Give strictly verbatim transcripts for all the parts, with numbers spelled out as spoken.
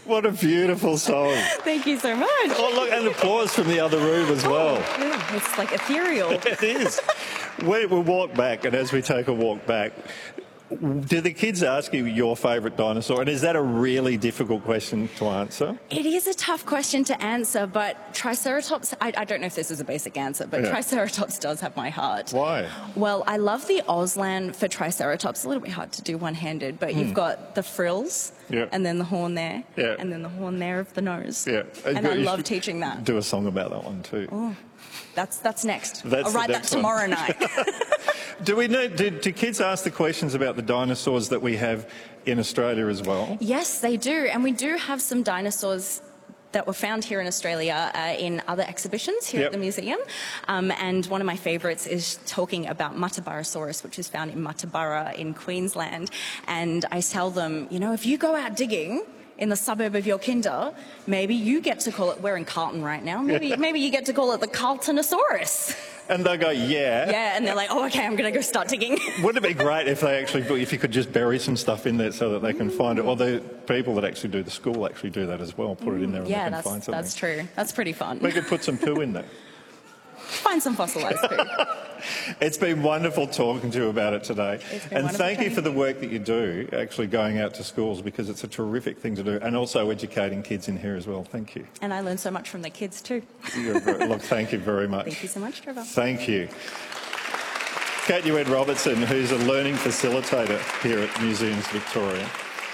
What a beautiful song. Thank you so much. Oh, look, and applause from the other room as well. Oh, yeah, it's like ethereal. It is. We will walk back, and as we take a walk back, do the kids ask you your favourite dinosaur? And is that a really difficult question to answer? It is a tough question to answer, but Triceratops, I, I don't know if this is a basic answer, but yeah. Triceratops does have my heart. Why? Well, I love the Auslan for Triceratops. A little bit hard to do one-handed, but hmm. you've got the frills, yeah. and then the horn there, yeah. and then the horn there of the nose. Yeah. And I love teaching that. Do a song about that one too. Oh, that's, that's next. That's I'll write that tomorrow night. Do we know, do, do kids ask the questions about the dinosaurs that we have in Australia as well? Yes, they do. And we do have some dinosaurs that were found here in Australia uh, in other exhibitions here yep. at the museum. Um, and one of my favourites is talking about Muttaburrasaurus, which is found in Muttaburra in Queensland. And I tell them, you know, if you go out digging in the suburb of your kinder, maybe you get to call it, we're in Carlton right now, maybe, maybe you get to call it the Carltonosaurus. And they go, yeah. Yeah, and they're like, oh, okay, I'm going to go start digging. Wouldn't it be great if they actually, if you could just bury some stuff in there so that they can find it? Or the people that actually do the school actually do that as well, put it in there and yeah, they can that's, find something. that's true. That's pretty fun. We could put some poo in there. Find some fossilised poo. It's been wonderful talking to you about it today. And thank you for the work that you do, actually going out to schools, because it's a terrific thing to do, and also educating kids in here as well. Thank you. And I learn so much from the kids too. You're very, look, thank you very much. Thank you so much, Trevor. Thank you. Kate Ed Robertson, who's a learning facilitator here at Museums Victoria.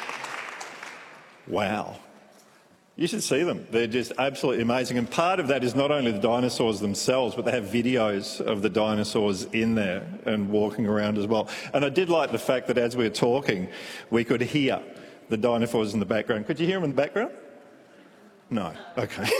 Wow. You should see them. They're just absolutely amazing. And part of that is not only the dinosaurs themselves, but they have videos of the dinosaurs in there and walking around as well. And I did like the fact that as we were talking, we could hear the dinosaurs in the background. Could you hear them in the background? No. Okay.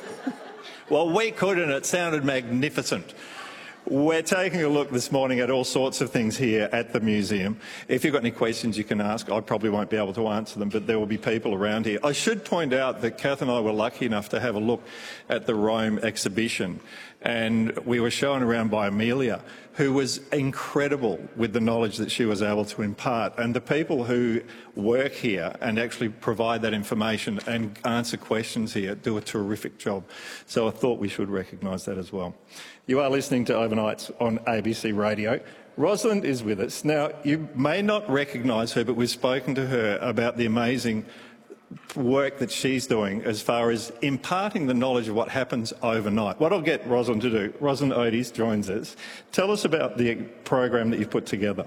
Well, we could, and it sounded magnificent. We're taking a look this morning at all sorts of things here at the museum. If you've got any questions you can ask, I probably won't be able to answer them, but there will be people around here. I should point out that Kath and I were lucky enough to have a look at the Rome exhibition, and we were shown around by Amelia, who was incredible with the knowledge that she was able to impart. And the people who work here and actually provide that information and answer questions here do a terrific job. So I thought we should recognise that as well. You are listening to Overnights on A B C Radio. Rosalind is with us. Now, you may not recognise her, but we've spoken to her about the amazing work that she's doing as far as imparting the knowledge of what happens overnight. What I'll get Rosalind to do, Rosalind Otis joins us. Tell us about the program that you've put together.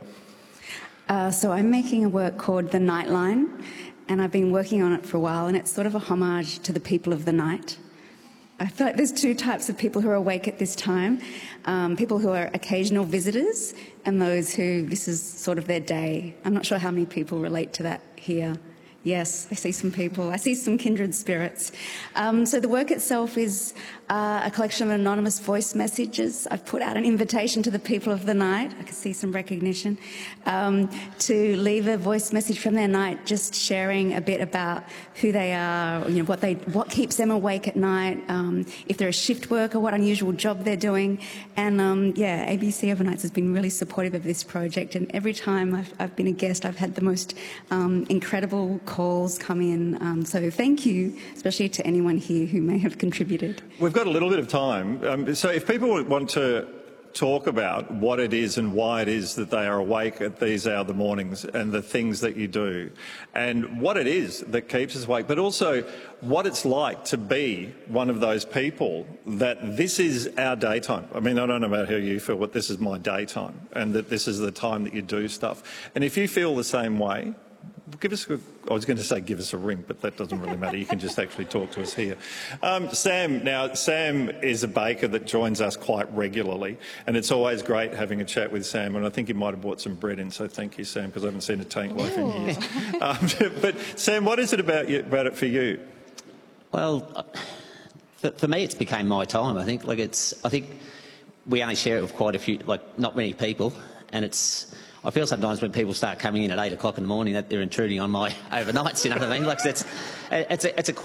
Uh, so I'm making a work called The Nightline, and I've been working on it for a while, and it's sort of a homage to the people of the night. I feel like there's two types of people who are awake at this time. Um, people who are occasional visitors and those who this is sort of their day. I'm not sure how many people relate to that here. Yes, I see some people. I see some kindred spirits. Um, so the work itself is uh, a collection of anonymous voice messages. I've put out an invitation to the people of the night. I can see some recognition. Um, to leave a voice message from their night, just sharing a bit about who they are, you know, what they, what keeps them awake at night, um, if they're a shift worker, what unusual job they're doing. And um, yeah, A B C Overnights has been really supportive of this project. And every time I've, I've been a guest, I've had the most um, incredible calls come in. Um, so thank you, especially to anyone here who may have contributed. We've got a little bit of time. Um, so if people want to talk about what it is and why it is that they are awake at these hour of the mornings and the things that you do and what it is that keeps us awake, but also what it's like to be one of those people that this is our daytime. I mean, I don't know about how you feel, but this is my daytime and that this is the time that you do stuff. And if you feel the same way, give us a, I was going to say give us a ring, but that doesn't really matter. You can just actually talk to us here. Um, Sam, now, Sam is a baker that joins us quite regularly, and it's always great having a chat with Sam, and I think he might have brought some bread in, so thank you, Sam, because I haven't seen a tank loaf in years. Um, but, Sam, what is it about, you, about it for you? Well, for, for me, it's became my time, I think. Like, it's, I think we only share it with quite a few, like, not many people, and it's... I feel sometimes when people start coming in at eight o'clock in the morning that they're intruding on my overnights, you know what I mean? Like, it's, it's, a, it's a